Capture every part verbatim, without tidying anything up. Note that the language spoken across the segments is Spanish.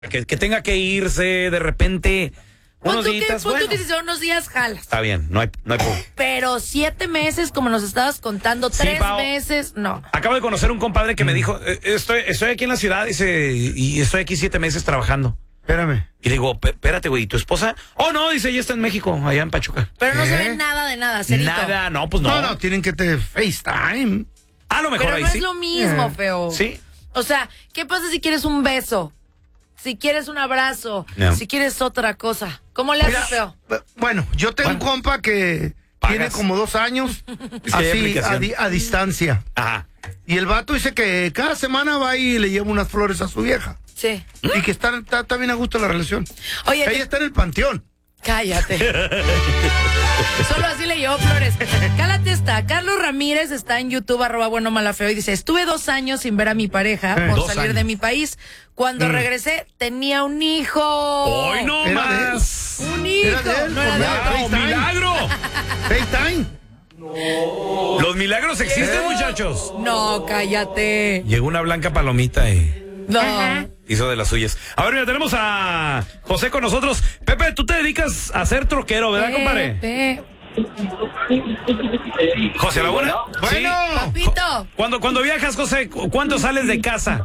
Que, que tenga que irse de repente unos días. Pon tú que si son unos días jalas. Está bien, no hay, no hay problema. Pero siete meses, como nos estabas contando, sí, tres Pao, meses, no. Acabo de conocer un compadre que mm. me dijo, estoy, estoy aquí en la ciudad, dice, y estoy aquí siete meses trabajando. Espérame. Y le digo, espérate, güey, ¿y tu esposa? Oh, no, dice, ella está en México, allá en Pachuca. Pero no ¿Eh? se ve nada de nada, Cerito. Nada, no, pues no. No, no, tienen que te FaceTime. A lo mejor Pero ahí no sí. es lo mismo, eh. feo. Sí. O sea, ¿qué pasa si quieres un beso? Si quieres un abrazo, no. si quieres otra cosa. ¿Cómo le haces, feo? Bueno, yo tengo bueno, un compa que pagas. tiene como dos años es que así, a, di a distancia. Ajá. Y el vato dice que cada semana va y le lleva unas flores a su vieja. Sí. Y que está, está, está bien a gusto la relación. Oye, ella te... está en el panteón. Cállate. Solo así le llevó flores. Cálate esta. Carlos Ramírez está en YouTube, arroba bueno mala feo, y dice, estuve dos años sin ver a mi pareja eh, por salir años. de mi país. Cuando mm. regresé, tenía un hijo. ¡Hoy no era más! Un hijo. Era de él, no era de ¡No, otro. milagro! FaceTime. No. Los milagros existen, ¿Qué? muchachos. No, cállate. Llegó una blanca palomita y... No. Ajá. Hizo de las suyas. A ver, mira, tenemos a José con nosotros. Pepe, tú te dedicas a ser troquero, ¿verdad, compadre? Pepe. José Laguna. Bueno, sí. Papito. Cuando, cuando viajas, José, ¿cuánto sales de casa?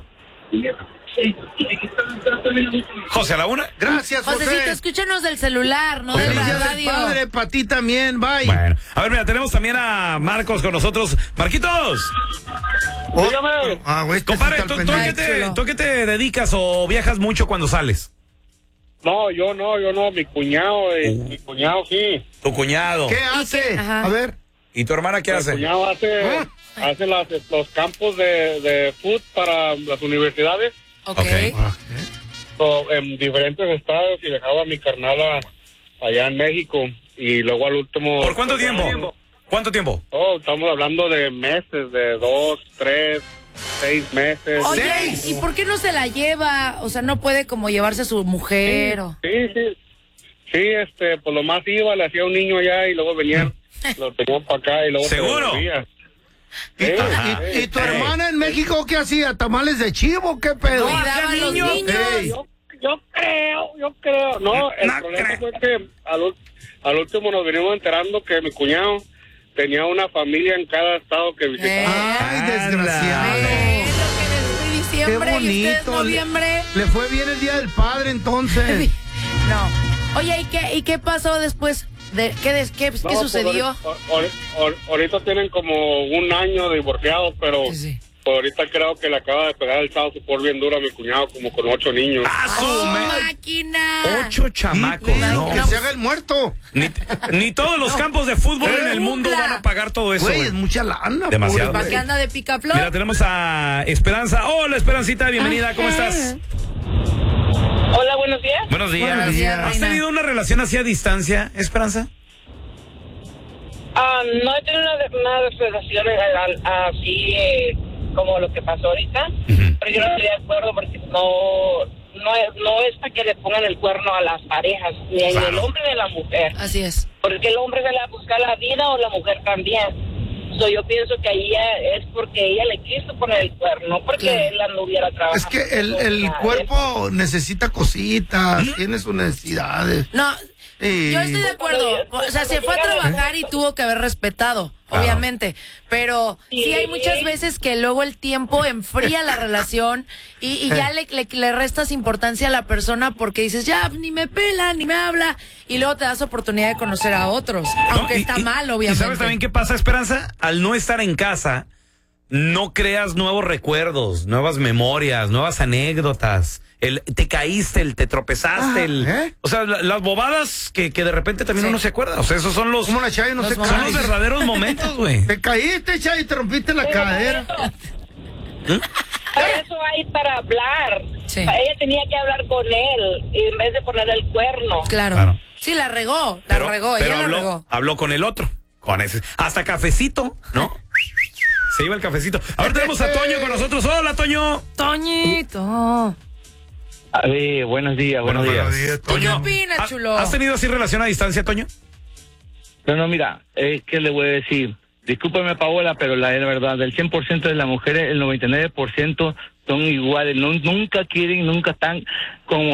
José Laguna. Gracias, José. Josecito, escúchanos del celular, no de la radio. Padre, para ti también, bye. Bueno, a ver, mira, tenemos también a Marcos con nosotros. Marquitos. Oh, ah, güey, este compadre, sí ¿tú, está tú, qué te, ¿tú qué te dedicas o viajas mucho cuando sales? No, yo no, yo no, mi cuñado, eh, uh. mi cuñado sí. Tu cuñado. ¿Qué hace? A ver. ¿Y tu hermana qué mi hace? Mi cuñado hace, ¿Ah? hace las, los campos de, de fútbol para las universidades. Ok. okay. So, en diferentes estados y dejaba a mi carnal a, allá en México y luego al último... ¿Por cuánto tiempo? tiempo? ¿Cuánto tiempo? Oh, estamos hablando de meses, de dos, tres, seis meses. Oye, ¿Seis? ¿y por qué no se la lleva? O sea, ¿no puede como llevarse a su mujer? Sí, o... sí, sí. Sí, este, pues lo más iba, le hacía un niño allá y luego venían, lo tenían para acá y luego... ¿Seguro? ¿Y, sí, y, ¿Y tu hey. hermana en México qué hacía? ¿Tamales de chivo? ¿Qué pedo? Cuidaba a los niños. Hey. Yo, yo creo, yo creo. No, el no problema creo. fue que al, al último nos venimos enterando que mi cuñado tenía una familia en cada estado que visitaba. Ay, desgraciado. Eh, lo que les fue diciembre qué bonito. Y ustedes noviembre. Le, le fue bien el Día del Padre, entonces. No. Oye, ¿y qué, y qué pasó después? De, ¿Qué, de, qué, no, ¿qué sucedió? Pues ahorita, ahorita, ahorita tienen como un año divorciados, pero sí, sí. Pues ahorita creo que le acaba de pegar el chavo por bien duro a mi cuñado, como con ocho niños. ¡Ah, su ¡Oh, máquina! Ocho chamacos, sí, no. Que se haga el muerto. Ni, ni todos los no. campos de fútbol en el mundo van a pagar todo eso. Güey, es mucha lana. Demasiado. ¿Para qué anda de picaflor? Mira, tenemos a Esperanza. Hola, Esperancita, bienvenida, ¿cómo estás? Hola, buenos días. Buenos días. Buenos días, ¿Has tenido una relación así a distancia, Esperanza? Uh, no he tenido una, una relación así eh, como lo que pasó ahorita, uh-huh. pero yo no estoy de acuerdo porque no, no, es, no es para que le pongan el cuerno a las parejas, ni claro. el hombre ni la mujer. Así es. Porque el hombre se le va a buscar la vida o la mujer también. So, yo pienso que ahí es porque ella le quiso poner el cuerno, no porque claro. él anduviera trabajando. Es que el, el cuerpo necesita cositas, ¿Mm? tiene sus necesidades. No, sí. yo estoy de acuerdo. O sea, se fue a trabajar y tuvo que haber respetado, claro. obviamente. Pero sí. sí hay muchas veces que luego el tiempo enfría la relación y, y ya le, le, le restas importancia a la persona porque dices, ya, ni me pela, ni me habla. Y luego te das oportunidad de conocer a otros, aunque no, y, está y, mal, obviamente. ¿Y sabes también qué pasa, Esperanza? Al no estar en casa, no creas nuevos recuerdos, nuevas memorias, nuevas anécdotas. El, te caíste, el, te tropezaste, ah, el, ¿eh? O sea, la, las bobadas que, que de repente también sí. uno se acuerda. O sea, esos son los, ¿Cómo la Chayo no los se son los verdaderos momentos, güey. Te caíste, Chayo, y te rompiste la cadera. ¿Mm? Para eso hay para hablar. Sí. Ella tenía que hablar con él en vez de poner el cuerno. Claro. claro. Sí, la regó, la pero, regó, pero ella habló, la regó. Habló con el otro, con ese, hasta cafecito, ¿no? Se iba el cafecito. Ahora tenemos a Toño con nosotros. Hola, Toño. Toñito. A ver, buenos días, buenos, buenos días. días. ¿Tú qué opinas, chulo? ¿Has tenido así relación a distancia, Toño? No, no, mira, es que le voy a decir, discúlpame, Paola, pero la, la verdad, del cien por ciento de las mujeres, el noventa y nueve por ciento son iguales, no, nunca quieren, nunca están como